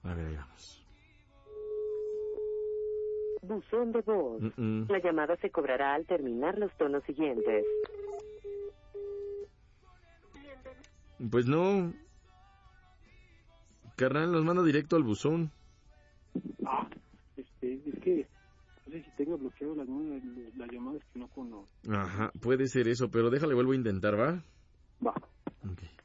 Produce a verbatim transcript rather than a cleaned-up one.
A ver, ahí vamos. Buzón de voz. Mm-mm. La llamada se cobrará al terminar los tonos siguientes. Pues no. Carnal, nos manda directo al buzón. Ah, este, es que no sé si tengo bloqueado las, las llamadas que no conozco. Ajá, puede ser eso, pero déjale, vuelvo a intentar, ¿va? Va. Ok.